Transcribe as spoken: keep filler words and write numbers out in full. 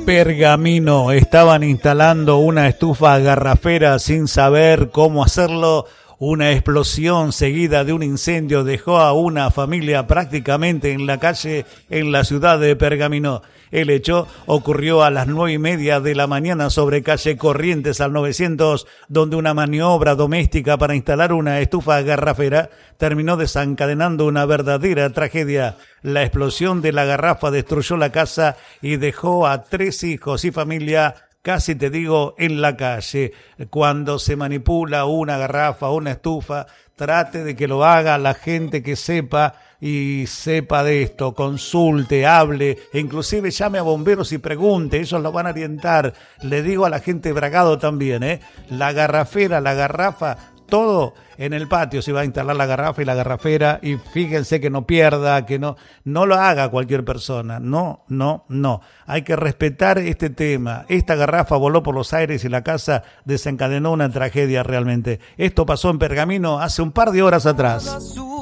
Pergamino, estaban instalando una estufa garrafera sin saber cómo hacerlo. Una explosión seguida de un incendio dejó a una familia prácticamente en la calle en la ciudad de Pergamino. El hecho ocurrió a las nueve y media de la mañana sobre calle Corrientes al novecientos, donde una maniobra doméstica para instalar una estufa garrafera terminó desencadenando una verdadera tragedia. La explosión de la garrafa destruyó la casa y dejó a tres hijos y familia, casi te digo, en la calle. Cuando se manipula una garrafa, una estufa, trate de que lo haga la gente que sepa y sepa de esto, consulte, hable, e inclusive llame a bomberos y pregunte, ellos lo van a orientar. Le digo a la gente de Bragado también, ¿eh? La garrafera, la garrafa, todo en el patio se va a instalar la garrafa y la garrafera, y fíjense que no pierda, que no, no lo haga cualquier persona, no, no, no. Hay que respetar este tema. Esta garrafa voló por los aires y la casa desencadenó una tragedia realmente. Esto pasó en Pergamino hace un par de horas atrás.